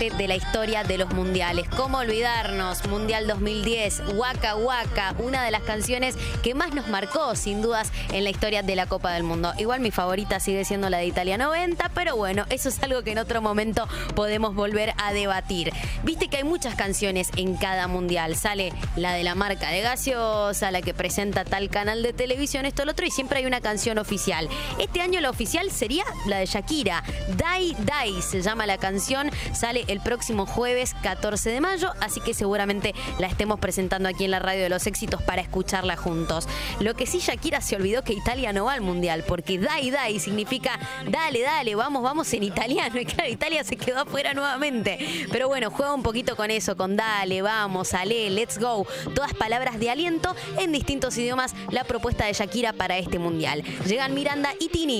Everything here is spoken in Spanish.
parte de la historia de los mundiales. ¿Cómo olvidarnos? Mundial 2010, Waka Waka, una de las canciones que más nos marcó, sin dudas, en la historia de la Copa del Mundo. Igual mi favorita sigue siendo la de Italia 90, pero bueno, eso es algo que en otro momento podemos volver a debatir. Viste que hay muchas canciones en cada mundial. Sale la de la marca de gaseosa, la que presenta tal canal de televisión, esto, lo otro, y siempre hay una canción oficial. Este año la oficial sería la de Shakira. Dai Dai se llama la canción, sale el próximo jueves 14 de mayo, así que seguramente la estemos presentando aquí en la Radio de los Éxitos para escucharla juntos. Lo que sí, Shakira se olvidó que Italia no va al mundial, porque Dai Dai significa dale, dale, vamos, vamos en italiano, y claro, Italia se quedó afuera nuevamente. Pero bueno, juega un poquito con eso, con dale, vamos, ale, let's go, todas palabras de aliento en distintos idiomas, la propuesta de Shakira para este mundial. Llegan Miranda y Tini.